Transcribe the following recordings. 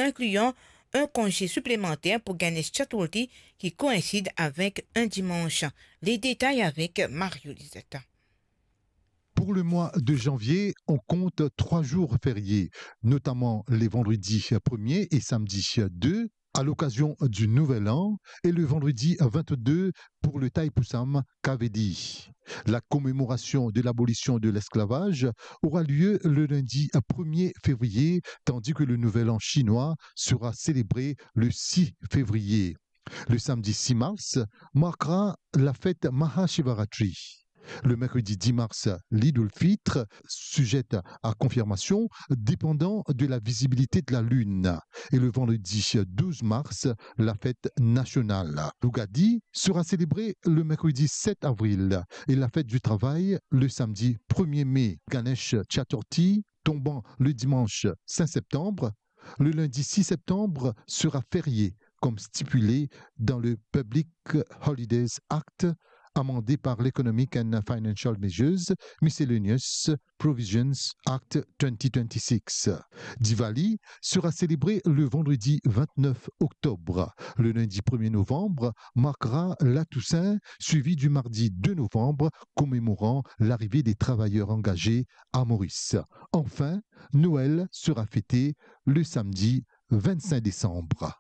incluant un congé supplémentaire pour Ganesh Chaturthi qui coïncide avec un dimanche. Les détails avec Mario Lisetta. Pour le mois de janvier, on compte 3 jours fériés, notamment les vendredis 1er et samedi 2 à l'occasion du Nouvel An et le vendredi 22 pour le Thaipusam Kavedi. La commémoration de l'abolition de l'esclavage aura lieu le lundi 1er février, tandis que le Nouvel An chinois sera célébré le 6 février. Le samedi 6 mars marquera la fête Mahashivaratri. Le mercredi 10 mars, l'Eid ul-Fitr, sujette à confirmation, dépendant de la visibilité de la Lune. Et le vendredi 12 mars, la fête nationale. L'Ugadi sera célébrée le mercredi 7 avril et la fête du travail le samedi 1er mai. Ganesh Chaturthi tombant le dimanche 5 septembre. Le lundi 6 septembre sera férié, comme stipulé dans le Public Holidays Act, amendé par l'Economic and Financial Measures Miscellaneous Provisions Act 2026. Diwali sera célébré le vendredi 29 octobre. Le lundi 1er novembre marquera la Toussaint, suivi du mardi 2 novembre, commémorant l'arrivée des travailleurs engagés à Maurice. Enfin, Noël sera fêté le samedi 25 décembre.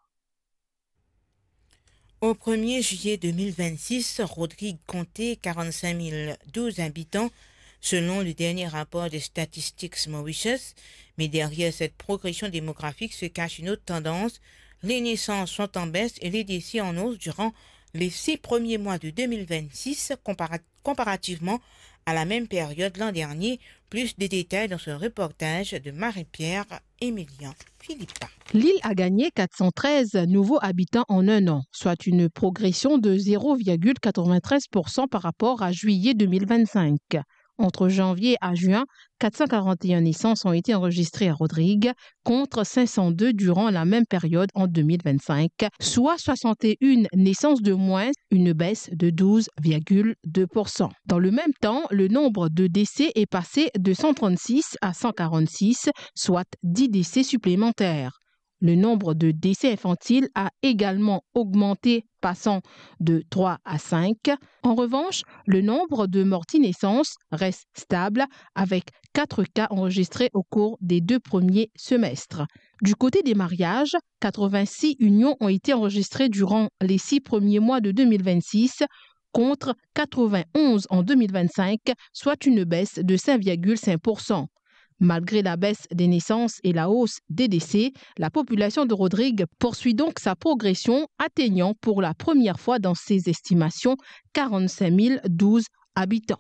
Au 1er juillet 2026, Rodrigue comptait 45 012 habitants selon le dernier rapport de Statistics Mauritius. Mais derrière cette progression démographique se cache une autre tendance. Les naissances sont en baisse et les décès en hausse durant les 6 premiers mois de 2026 comparativement à la même période l'an dernier. Plus de détails dans ce reportage de Marie-Pierre Emilien Philippa. L'île a gagné 413 nouveaux habitants en un an, soit une progression de 0,93% par rapport à juillet 2025. Entre janvier à juin, 441 naissances ont été enregistrées à Rodrigue, contre 502 durant la même période en 2025, soit 61 naissances de moins, une baisse de 12,2%. Dans le même temps, le nombre de décès est passé de 136 à 146, soit 10 décès supplémentaires. Le nombre de décès infantiles a également augmenté, passant de 3 à 5. En revanche, le nombre de morts-naissances reste stable, avec 4 cas enregistrés au cours des 2 premiers semestres. Du côté des mariages, 86 unions ont été enregistrées durant les 6 premiers mois de 2026, contre 91 en 2025, soit une baisse de 5,5%. Malgré la baisse des naissances et la hausse des décès, la population de Rodrigue poursuit donc sa progression, atteignant pour la première fois dans ses estimations 45 012 habitants.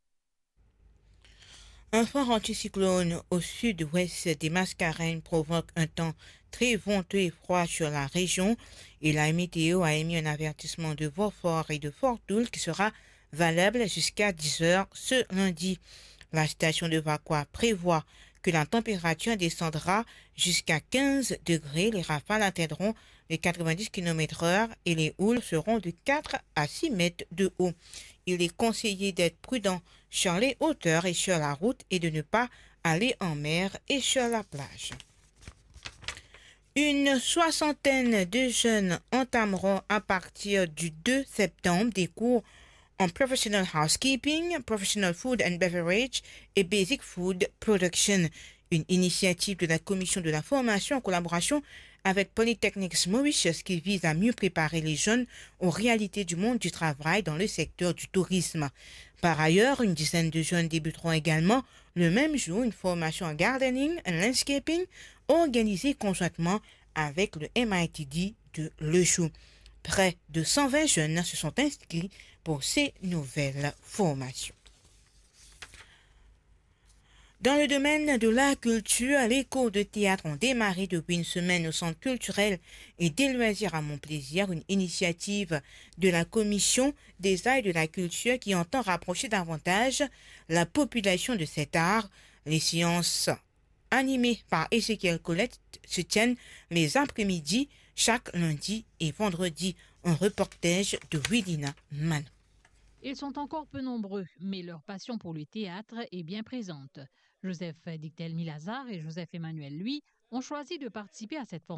Un fort anticyclone au sud-ouest des Mascareignes provoque un temps très venteux et froid sur la région et la météo a émis un avertissement de vent fort et de forte houle qui sera valable jusqu'à 10 heures ce lundi. La station de Vakwa prévoit que la température descendra jusqu'à 15 degrés. Les rafales atteindront les 90 km/h et les houles seront de 4 à 6 mètres de haut. Il est conseillé d'être prudent sur les hauteurs et sur la route et de ne pas aller en mer et sur la plage. Une soixantaine de jeunes entameront à partir du 2 septembre des cours en Professional Housekeeping, Professional Food and Beverage et Basic Food Production, une initiative de la Commission de la formation en collaboration avec Polytechnics Mauritius qui vise à mieux préparer les jeunes aux réalités du monde du travail dans le secteur du tourisme. Par ailleurs, une dizaine de jeunes débuteront également le même jour une formation en gardening and landscaping organisée conjointement avec le MITD de Le Chou. Près de 120 jeunes se sont inscrits pour ces nouvelles formations. Dans le domaine de la culture, les cours de théâtre ont démarré depuis une semaine au Centre culturel et des loisirs à Montplaisir, une initiative de la Commission des arts et de la culture qui entend rapprocher davantage la population de cet art. Les séances animées par Ezekiel Colette se tiennent les après-midi, chaque lundi et vendredi. Un reportage de Widina Man. Ils sont encore peu nombreux, mais leur passion pour le théâtre est bien présente. Joseph Dictel-Milazar et Joseph Emmanuel, lui, ont choisi de participer à cette formation.